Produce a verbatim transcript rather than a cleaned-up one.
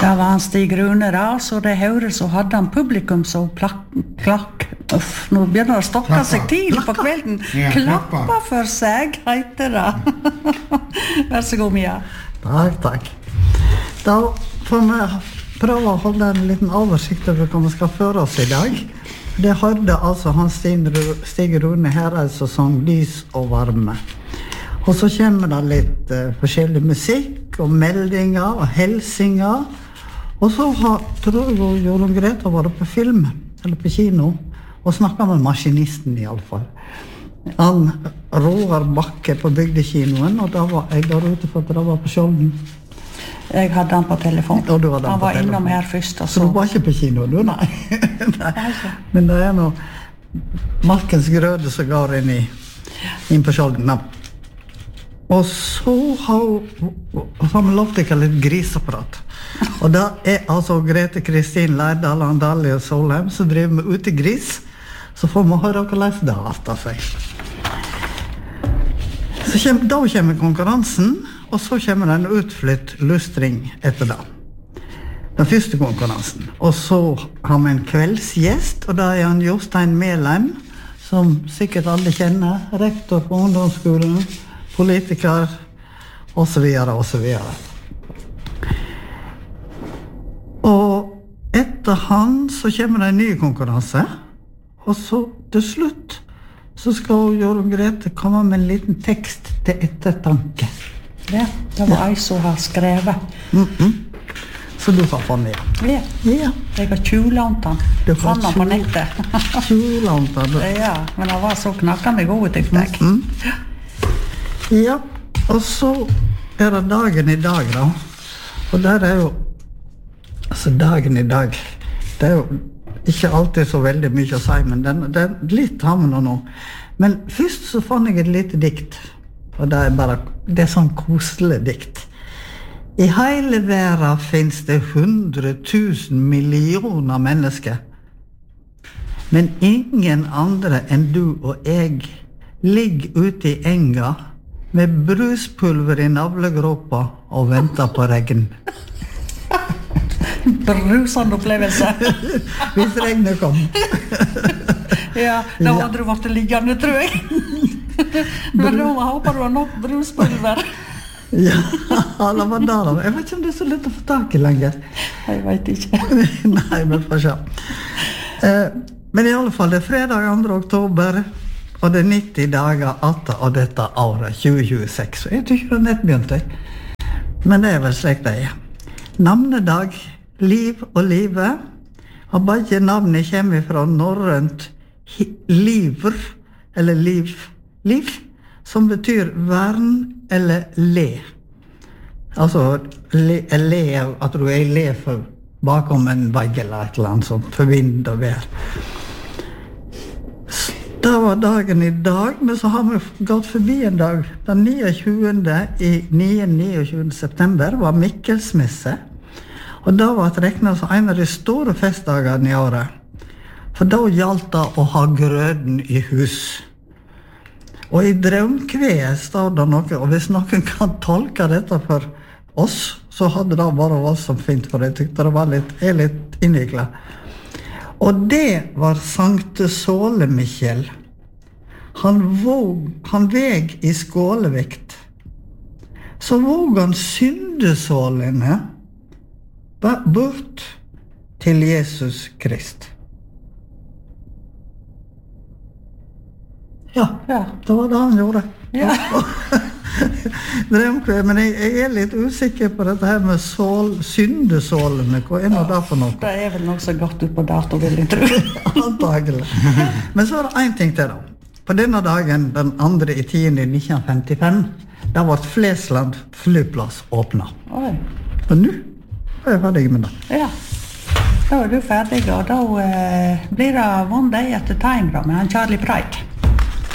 Det var han Stig Rune da, så det hører så hadde han publikum så plakk, klakk, uff, nå begynner det å stokke seg tidlig på kvelden. Ja, klappa. klappa for seg, heter det. Vær så god, Mia. Takk, takk. Da får vi prøve å holde en liten oversikt over hva vi skal føre oss i dag. Det hørte altså han Stig Rune her, altså som lys og varme. Og så kommer det litt uh, forskjellig musikk og meldinger og helsinger. Og så har, tror jeg, Jorunn Grete vært på film, eller på kino, og snakket med maskinisten i alle fall. Han Roar Bakke på bygdekinoen, og da var jeg der ute for at det var på Skjolden. Jeg hadde han på telefon. Og du hadde han han var på telefon. innom her først. Og så. så du var ikke på kino, du? Nei. Nei. Men det er noe Malkens grøde som går inn, i, inn på Skjolden. Og så har, har vi lov til å kalle litt griseprat. Og da er altså Grete Kristin Leirdal og Dalia Solheim som driver med ute gris. Så får vi høre hvordan det har vært av seg. Så kjem, da kommer konkurransen, og så kommer det en utflytt lustring etter det. Den første konkurransen. Og så har vi en kveldsgjest, og da er han Jostein Melheim, som sikkert alle kjenner, rektor på ungdomsskolen, politiker, og så videre, og så videre. Og etter han så kommer det en ny konkurranse, og så til slutt så skal Jorunn Grete komme med en liten tekst til ettertanke. Ja, det var jeg som har skrevet. Mm-mm. Så du har funnet den? Ja. Ja. Jeg har tjulant den. Du har Fann den på nettet. tjulant den? Ja, men den var så knakkende god, tyckte jeg. Mm-mm. Ja, og så er det dagen i dag da. Og der er jo, altså dagen i dag, det er jo ikke alltid så veldig mye å si, men den, det er litt hamende nå. Men først så fann jeg et lite dikt, og det er bare, det er sånn koselig dikt. I hele verden finnes det hundre tusen millioner mennesker, men ingen andre enn du og jeg ligger ute i enga med bruspulver i navlegropa og venter på regn. Brusende opplevelse. Hvis regnet kom. Ja, da hadde du vært liggende, tror jeg. Men da håper du har nok bruspulver. Ja, det var der. Jeg vet ikke om det er så lett å få tak i lenger. Jeg vet ikke. Nei, men får se. Men i alle fall, det er fredag andre oktober, og det er nitti dager etter av dette året, tjue tjueseks. Jeg tror ikke det er nett begynt, jeg. Men det er vel slik det er. Navnedag, liv og live, og begge navnet kommer fra norrønt livr, eller liv, liv, som betyr vern eller le. Altså, le, le at du er le for bakom en vegg eller et eller annet som forbind og vær. Det var dagen i dag, men så har vi gått forbi en dag. Den niogtjuende i niogtjuende september var Mikkelsmesse, og da var det regnet som en av de store festdagene i året. For da gjaldt det å ha grøden i hus. Og i Draumkveet står det noe, og hvis noen kan tolke dette for oss, så hadde det bare vært så fint, for jeg tykte det var litt, er litt innviklet. Og det var Sankte Såle Mikkjel. Han, våg, han veg i skålevekt. Så våg han syndesålene bort til Jesus Krist. Ja, ja, det var det han gjorde. Ja. Drømkveð, men jeg, jeg er litt usikker på dette her med sål, syndesålene. Hva er det for noe? Det er vel noe så godt ut på dato, vil jeg tro. Antagelig. Men så er det en ting til da. På denne dagen, den andre i tiende nitten femtifem, da ble Flesland flyplass åpnet. Oi. Og nå er jeg ferdig med det. Ja, da er du ferdig, og da eh, blir det One Day at a Time da, med han Charlie Pride.